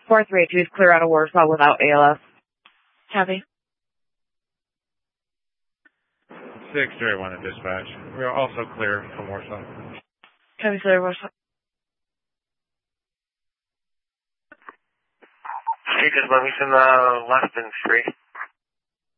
4382 is clear out of Warsaw without ALS. Copy. 601 to dispatch. We are also clear from Warsaw. Copy, clear Warsaw. Street is Livingston, left and free.